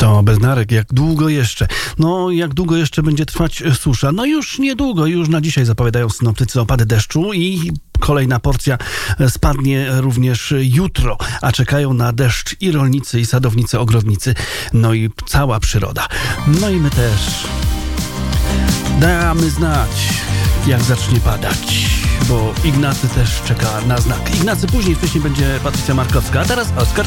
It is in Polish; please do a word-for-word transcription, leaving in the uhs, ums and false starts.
To Bednarek, jak długo jeszcze? No, jak długo jeszcze będzie trwać susza? No już niedługo, już na dzisiaj zapowiadają synoptycy opady deszczu i kolejna porcja spadnie również jutro, a czekają na deszcz i rolnicy, i sadownicy, ogrodnicy, no i cała przyroda. No i my też damy znać, jak zacznie padać, bo Ignacy też czeka na znak. Ignacy później, wcześniej będzie Patrycja Markowska, a teraz Oskar